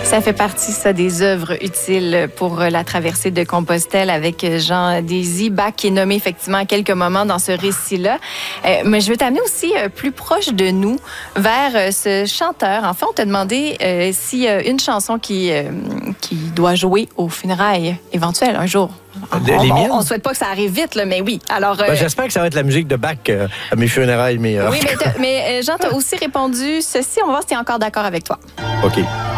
Ça fait partie, ça, des œuvres utiles pour la traversée de Compostelle avec Jean Désy. Bach qui est nommé effectivement à quelques moments dans ce récit-là. Mais je veux t'amener aussi plus proche de nous vers ce chanteur. En fait, on t'a demandé s'il y a une chanson qui doit jouer aux funérailles éventuelles un jour. On ne souhaite pas que ça arrive vite, là, mais oui. Alors, j'espère que ça va être la musique de Bach à mes funérailles. Mais, oui, mais Jean, tu as aussi répondu ceci. On va voir si tu es encore d'accord avec toi. OK.